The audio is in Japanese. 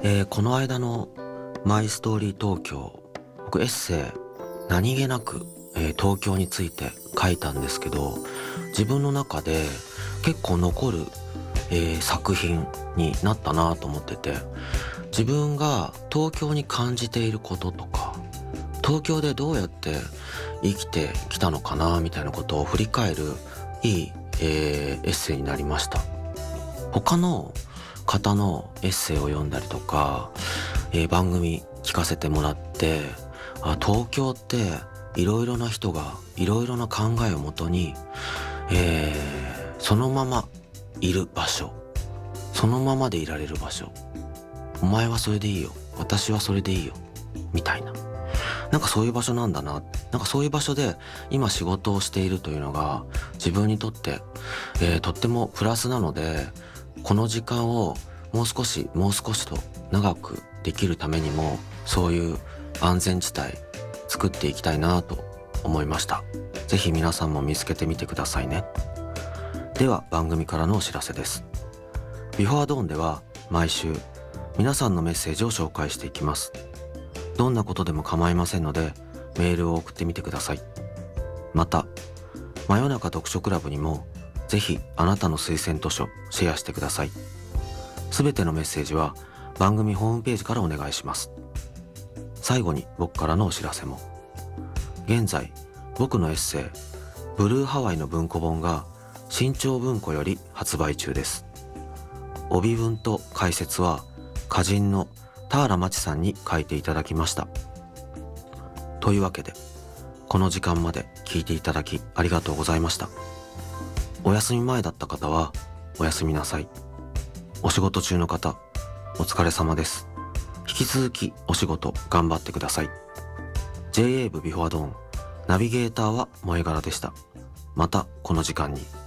この間のマイストーリー東京、僕エッセイ何気なく、東京について書いたんですけど、自分の中で結構残る、作品になったなと思ってて、自分が東京に感じていることとか、東京でどうやって生きてきたのかなみたいなことを振り返るいい、エッセイになりました。他の方のエッセイを読んだりとか、番組聞かせてもらって、東京っていろいろな人がいろいろな考えをもとに、そのままいる場所、そのままでいられる場所、お前はそれでいいよ、私はそれでいいよみたいな、なんかそういう場所なんだな、なんかそういう場所で今仕事をしているというのが自分にとって、とってもプラスなので、この時間をもう少しと長くできるためにも、そういう安全地帯作っていきたいなと思いました。ぜひ皆さんも見つけてみてくださいね。では番組からのお知らせです。ビフォードーンでは毎週皆さんのメッセージを紹介していきます。どんなことでも構いませんのでメールを送ってみてください。また真夜中読書クラブにもぜひあなたの推薦図書シェアしてください。すべてのメッセージは番組ホームページからお願いします。最後に僕からのお知らせも。現在僕のエッセイブルーハワイの文庫本が新潮文庫より発売中です。帯文と解説は歌人の田原町さんに書いていただきました。というわけでこの時間まで聞いていただきありがとうございました。お休み前だった方はおやすみなさい。お仕事中の方お疲れ様です。引き続きお仕事頑張ってください。 JA 部ビフォアドーンナビゲーターは萌え柄でした。またこの時間に。